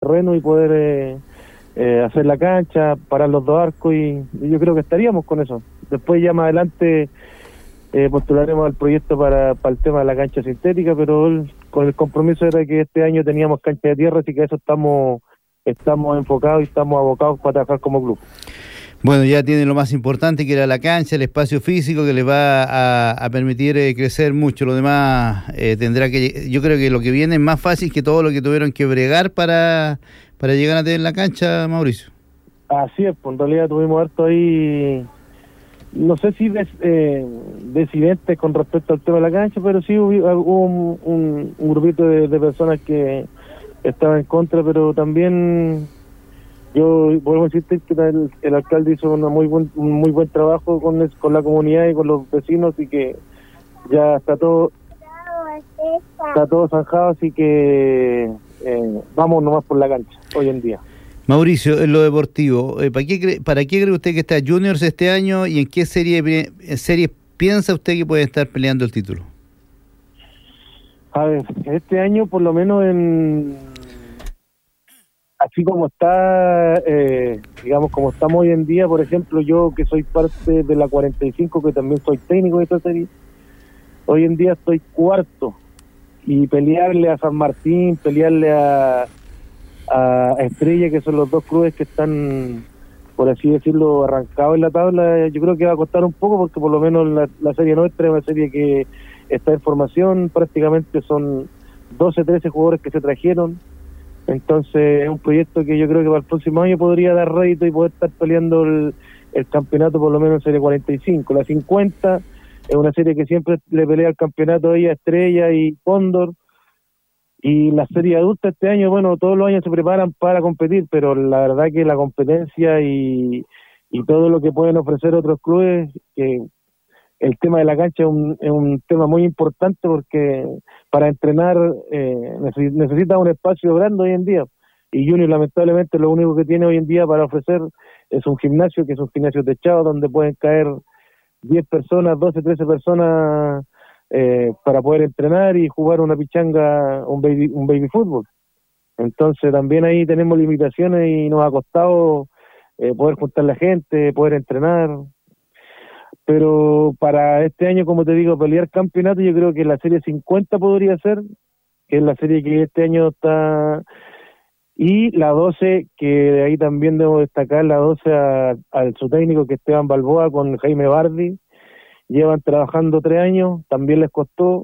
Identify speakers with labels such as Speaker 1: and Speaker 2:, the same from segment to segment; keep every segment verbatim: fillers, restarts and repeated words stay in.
Speaker 1: terreno y poder eh, eh, hacer la cancha, parar los dos arcos y, y yo creo que estaríamos con eso. Después ya más adelante eh, postularemos al proyecto para, para el tema de la cancha sintética, pero el, con el compromiso era que este año teníamos cancha de tierra, así que a eso estamos, estamos enfocados y estamos abocados para trabajar como club.
Speaker 2: Bueno, ya tiene lo más importante, que era la cancha, el espacio físico, que les va a, a permitir eh, crecer mucho. Lo demás eh, tendrá que... Yo creo que lo que viene es más fácil que todo lo que tuvieron que bregar para, para llegar a tener la cancha, Mauricio.
Speaker 1: Así es, pues en realidad tuvimos harto ahí, no sé si des, eh, decidentes con respecto al tema de la cancha, pero sí hubo, hubo un, un, un grupito de, de personas que estaban en contra, pero también... Yo vuelvo a insistir que el, el alcalde hizo una muy buen, un muy buen trabajo con, el, con la comunidad y con los vecinos, y que ya está todo está todo zanjado, así que eh, vamos nomás por la cancha hoy en día.
Speaker 2: Mauricio, en lo deportivo, eh, ¿para qué cree, para qué cree usted que está Juniors este año y en qué serie, en serie piensa usted que puede estar peleando el título?
Speaker 1: A ver, este año por lo menos en... Así como está, eh, digamos, como estamos hoy en día, por ejemplo, yo que soy parte de la cuarenta y cinco, que también soy técnico de esta serie, hoy en día estoy cuarto, y pelearle a San Martín, pelearle a, a Estrella, que son los dos clubes que están, por así decirlo, arrancados en la tabla, yo creo que va a costar un poco, porque por lo menos la, la serie nuestra es una serie que está en formación, prácticamente son doce, trece jugadores que se trajeron. Entonces es un proyecto que yo creo que para el próximo año podría dar rédito y poder estar peleando el, el campeonato por lo menos en serie cuarenta y cinco. La cincuenta es una serie que siempre le pelea el campeonato ahí a Estrella y Cóndor, y la serie adulta este año, bueno, todos los años se preparan para competir, pero la verdad que la competencia y, y todo lo que pueden ofrecer otros clubes, que el tema de la cancha es un, es un tema muy importante, porque para entrenar eh, necesita un espacio grande hoy en día, y Junior lamentablemente lo único que tiene hoy en día para ofrecer es un gimnasio, que es un gimnasio techado donde pueden caer diez personas, doce, trece personas eh, para poder entrenar y jugar una pichanga, un baby, un baby fútbol. Entonces también ahí tenemos limitaciones y nos ha costado eh, poder juntar la gente, poder entrenar. Pero para este año, como te digo, pelear campeonato, yo creo que la serie cincuenta podría ser, que es la serie que este año está, y la doce, que de ahí también debo destacar la doce a, al su técnico, que Esteban Balboa, con Jaime Bardi, llevan trabajando tres años, también les costó,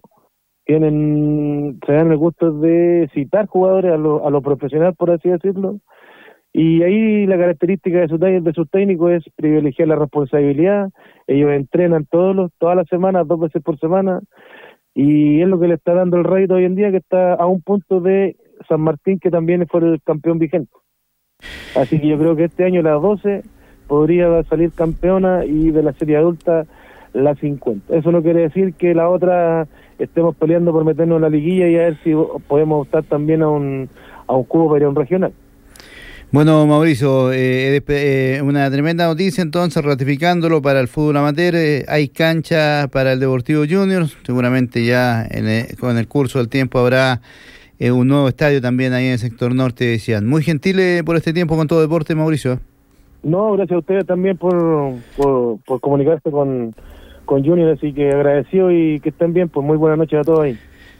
Speaker 1: tienen, se dan el gusto de citar jugadores a lo, a lo profesional, por así decirlo. Y ahí la característica de, su, de sus técnicos es privilegiar la responsabilidad. Ellos entrenan todos los, todas las semanas, dos veces por semana, y es lo que le está dando el rédito hoy en día, que está a un punto de San Martín, que también fue el campeón vigente. Así que yo creo que este año la doce podría salir campeona, y de la serie adulta la cincuenta. Eso no quiere decir que la otra estemos peleando por meternos en la liguilla y a ver si podemos optar también a un, a un cubo para ir a un regional.
Speaker 2: Bueno, Mauricio, eh, eh, una tremenda noticia entonces, ratificándolo para el fútbol amateur. Eh, hay cancha para el Deportivo Junior, seguramente ya en el, con el curso del tiempo habrá eh, un nuevo estadio también ahí en el sector norte de Cian. Muy gentil eh, por este tiempo con Todo Deporte, Mauricio.
Speaker 1: No, gracias a ustedes también por, por, por comunicarse con, con Junior, así que agradecido y que estén bien. Pues muy buenas noches a todos ahí.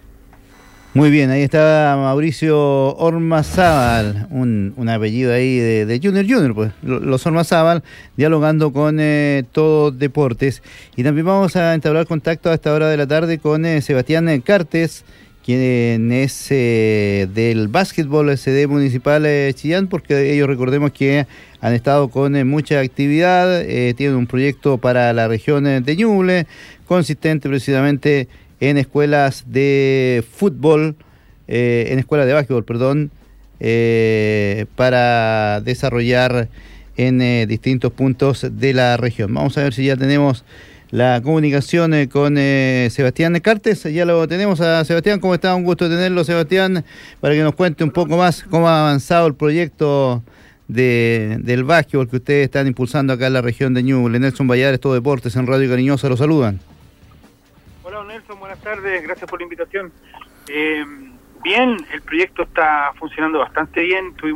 Speaker 2: Muy bien, ahí está Mauricio Ormazábal, un, un apellido ahí de, de Junior Junior, pues, los Ormazábal, dialogando con eh, Todo Deportes. Y también vamos a entablar contacto a esta hora de la tarde con eh, Sebastián Cartes, quien es eh, del básquetbol S D Municipal de eh, Chillán, porque ellos, recordemos que han estado con eh, mucha actividad, eh, tienen un proyecto para la región de Ñuble, consistente precisamente en escuelas de fútbol, eh, en escuelas de básquetbol, perdón, eh, para desarrollar en eh, distintos puntos de la región. Vamos a ver si ya tenemos la comunicación eh, con eh, Sebastián Cartes. Ya lo tenemos a Sebastián. ¿Cómo está? Un gusto tenerlo, Sebastián, para que nos cuente un poco más cómo ha avanzado el proyecto de, del básquetbol que ustedes están impulsando acá en la región de Ñuble. Nelson Valladares, Todo Deportes, en Radio Cariñosa, lo saludan.
Speaker 3: Hola, Nelson, buenas tardes, gracias por la invitación. Eh, bien, el proyecto está funcionando bastante bien. Tuvimos